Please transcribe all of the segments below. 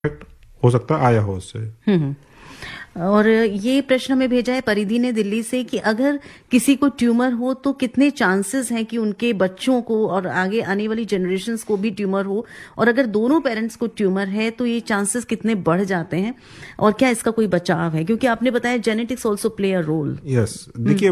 हो सकता है आया हो उससे। हम्म। और ये प्रश्न हमें भेजा है परिधि ने दिल्ली से कि अगर किसी को ट्यूमर हो तो कितने चांसेस हैं कि उनके बच्चों को और आगे आने वाली जनरेशन्स को भी ट्यूमर हो, और अगर दोनों पेरेंट्स को ट्यूमर है तो ये चांसेस कितने बढ़ जाते हैं, और क्या इसका कोई बचाव है? क्योंकि आपने बताया genetics also play a role. Yes, देखिए,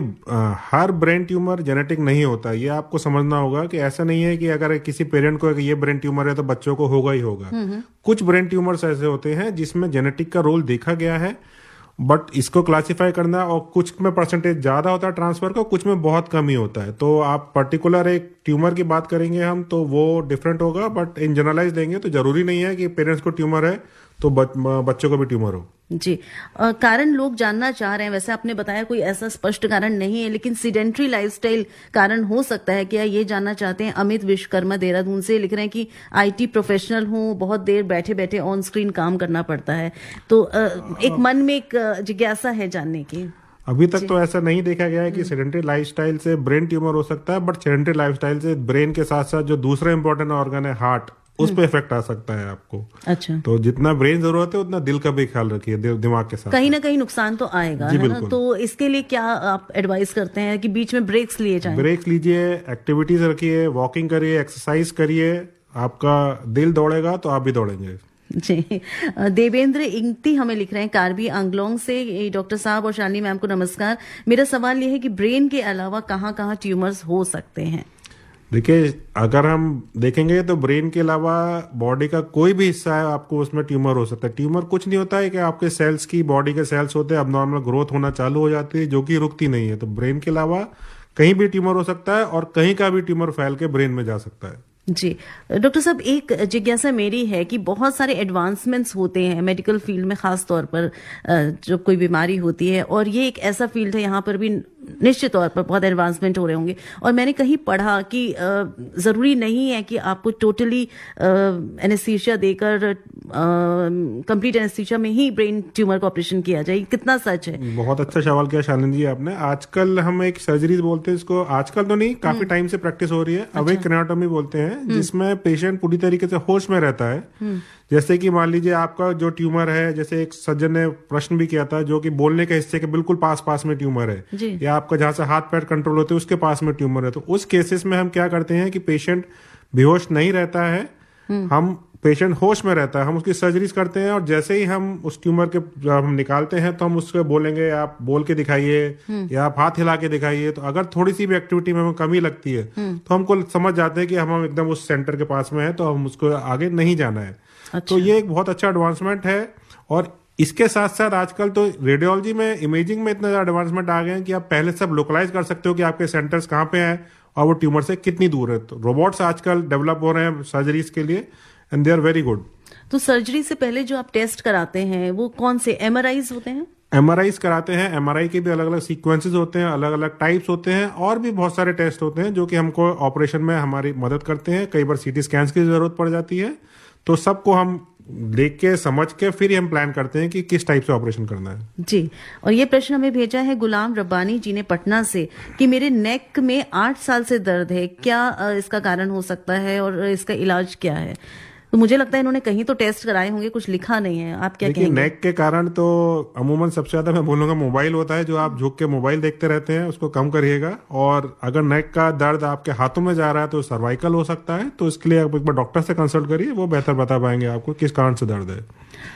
हर ब्रेन ट्यूमर जेनेटिक नहीं होता, ये आपको समझना होगा कि ऐसा नहीं है कि अगर किसी पेरेंट को ये ब्रेन ट्यूमर है तो बच्चों को होगा ही होगा। कुछ ब्रेन ट्यूमर्स ऐसे होते हैं जिसमें जेनेटिक का रोल देखा गया है, बट इसको क्लासिफाई करना, और कुछ में परसेंटेज ज्यादा होता है ट्रांसफर का, कुछ में बहुत कम ही होता है। तो आप पर्टिकुलर एक ट्यूमर की बात करेंगे हम तो वो डिफरेंट होगा, बट इन जनरलाइज देंगे तो जरूरी नहीं है कि पेरेंट्स को ट्यूमर है तो बच्चों को भी ट्यूमर हो। जी, कारण लोग जानना चाह रहे हैं। वैसे आपने बताया कोई ऐसा स्पष्ट कारण नहीं है, लेकिन सीडेंट्री लाइफस्टाइल कारण हो सकता है क्या, ये जानना चाहते हैं। अमित विश्वकर्मा देहरादून से लिख रहे हैं कि आईटी प्रोफेशनल हूं, बहुत देर बैठे बैठे ऑन स्क्रीन काम करना पड़ता है, तो एक मन में एक जिज्ञासा है जानने की। अभी तक तो ऐसा नहीं देखा गया है कि सेडेंटरी लाइफस्टाइल से ब्रेन ट्यूमर हो सकता है, बट सेडेंटरी लाइफस्टाइल से ब्रेन के साथ साथ जो दूसरा इंपॉर्टेंट ऑर्गन है हार्ट, उस पे इफेक्ट आ सकता है आपको। अच्छा, तो जितना ब्रेन जरूरत है उतना दिल का भी ख्याल रखिए, दिमाग के साथ कहीं ना कहीं नुकसान तो आएगा, है ना? तो इसके लिए क्या आप एडवाइस करते हैं कि बीच में ब्रेक्स लिए जाएं? ब्रेक्स लीजिए, एक्टिविटीज रखिए, वॉकिंग करिए, एक्सरसाइज करिए, आपका दिल दौड़ेगा तो आप भी दौड़ेंगे। जी, देवेंद्र इंगती हमें लिख रहे हैं कार्बी आंगलोंग से। डॉक्टर साहब और शालिनी मैम को नमस्कार। मेरा सवाल यह है कि ब्रेन के अलावा कहाँ कहाँ ट्यूमर्स हो सकते हैं? देखिए, अगर हम देखेंगे तो ब्रेन के अलावा बॉडी का कोई भी हिस्सा है आपको उसमें ट्यूमर हो सकता है। ट्यूमर कुछ नहीं होता है कि आपके सेल्स की, बॉडी के सेल्स होते हैं, अबनॉर्मल ग्रोथ होना चालू हो जाती है जो कि रुकती नहीं है। तो ब्रेन के अलावा कहीं भी ट्यूमर हो सकता है और कहीं का भी ट्यूमर फैल के ब्रेन में जा सकता है। जी, डॉक्टर साहब, एक जिज्ञासा मेरी है कि बहुत सारे एडवांसमेंट्स होते हैं मेडिकल फील्ड में, खास तौर पर जब कोई बीमारी होती है, और ये एक ऐसा फील्ड है यहाँ पर भी निश्चित तौर पर बहुत एडवांसमेंट हो रहे होंगे। और मैंने कहीं पढ़ा कि जरूरी नहीं है कि आपको टोटली एनेस्थीसिया देकर कंप्लीट एनेस्थीसिया में ही ब्रेन ट्यूमर का ऑपरेशन किया जाए। कितना सच है? बहुत अच्छा सवाल किया शालिनी जी आपने। आजकल हम एक सर्जरीज बोलते हैं इसको, आजकल तो नहीं, काफी टाइम से प्रैक्टिस हो रही है, अवेक क्रेनियोटॉमी बोलते हैं, जिसमें पेशेंट पूरी तरीके से होश में रहता है। जैसे कि मान लीजिए आपका जो ट्यूमर है, जैसे एक सज्जन ने प्रश्न भी किया था, जो कि बोलने के हिस्से के बिल्कुल पास पास में ट्यूमर है, या आपका जहां से हाथ पैर कंट्रोल होते हैं उसके पास में ट्यूमर है, तो उस केसेस में हम क्या करते हैं कि पेशेंट बेहोश नहीं रहता है, हम पेशेंट होश में रहता है, हम उसकी सर्जरीज करते हैं, और जैसे ही हम उस ट्यूमर के जब हम निकालते हैं तो हम उसको बोलेंगे आप बोल के दिखाइए या आप हाथ हिला के दिखाइए। तो अगर थोड़ी सी भी एक्टिविटी में हमें कमी लगती है तो हमको समझ जाते हैं कि हम एकदम उस सेंटर के पास में है, तो हम उसको आगे नहीं जाना है। अच्छा। तो ये एक बहुत अच्छा एडवांसमेंट है। और इसके साथ साथ आजकल तो रेडियोलॉजी में, इमेजिंग में इतना ज्यादा एडवांसमेंट आ गए हैं कि आप पहले सब लोकलाइज कर सकते हो कि आपके सेंटर्स कहाँ पे हैं और वो ट्यूमर से कितनी दूर है। तो रोबोट्स आजकल डेवलप हो रहे हैं सर्जरीज के लिए, and they are very good. तो सर्जरी से पहले जो आप टेस्ट कराते हैं वो कौन से एमआरआईज होते हैं? एमआरआईज कराते हैं। एमआरआई के भी अलग अलग सीक्वेंसेस होते हैं, अलग अलग टाइप्स होते हैं, और भी बहुत सारे टेस्ट होते हैं जो कि हमको ऑपरेशन में हमारी मदद करते हैं। कई बार सीटी स्कैन्स की जरूरत पड़ जाती है, तो सबको हम देख के समझ के फिर हम प्लान करते हैं कि किस टाइप से ऑपरेशन करना है। जी, और ये प्रश्न हमें भेजा है गुलाम रब्बानी जी ने पटना से कि मेरे नेक में 8 साल से दर्द है, क्या इसका कारण हो सकता है और इसका इलाज क्या है? तो मुझे लगता है इन्होंने कहीं तो टेस्ट कराए होंगे, कुछ लिखा नहीं है। आप क्या कहेंगे? नेक के कारण तो अमूमन सबसे ज्यादा मैं बोलूंगा मोबाइल होता है, जो आप झुक के मोबाइल देखते रहते हैं, उसको कम करिएगा। और अगर नेक का दर्द आपके हाथों में जा रहा है तो सर्वाइकल हो सकता है, तो इसके लिए आप एक बार डॉक्टर से कंसल्ट करिए, वो बेहतर बता पाएंगे आपको किस कारण से दर्द है।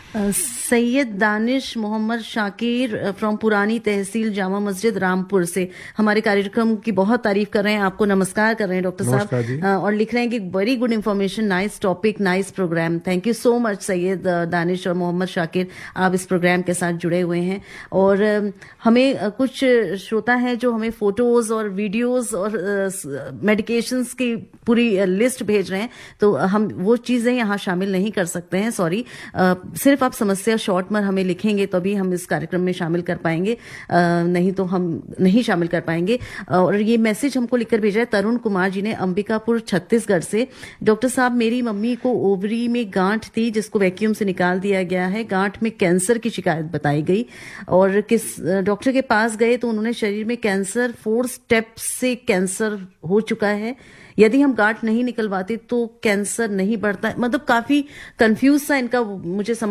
सैयद दानिश मोहम्मद शाकिर फ्रॉम पुरानी तहसील जामा मस्जिद रामपुर से हमारे कार्यक्रम की बहुत तारीफ कर रहे हैं, आपको नमस्कार कर रहे हैं डॉक्टर साहब, और लिख रहे हैं कि very good information, nice topic, nice program. Thank you so much Syed Danish और मोहम्मद शाकिर, आप इस प्रोग्राम के साथ जुड़े हुए हैं। और हमें कुछ श्रोता है जो हमें फोटोज और वीडियोज और मेडिकेशंस की पूरी लिस्ट भेज रहे हैं, तो हम वो चीजें यहाँ शामिल नहीं कर सकते हैं, सॉरी। सिर्फ आप समस्या शॉर्ट में हमें लिखेंगे तो अभी हम इस कार्यक्रम में शामिल कर पाएंगे, नहीं तो हम नहीं शामिल कर पाएंगे। और ये मैसेज हमको लिखकर भेजा है तरुण कुमार जी ने अंबिकापुर छत्तीसगढ़ से। डॉक्टर साहब, मेरी मम्मी को ओवरी में गांठ थी जिसको वैक्यूम से निकाल दिया गया है, गांठ में कैंसर की शिकायत बताई गई, और किस डॉक्टर के पास गए तो उन्होंने शरीर में कैंसर 4 स्टेप से कैंसर हो चुका है, यदि हम गांठ नहीं निकलवाते तो कैंसर नहीं बढ़ता है। मतलब काफी कंफ्यूज सा इनका मुझे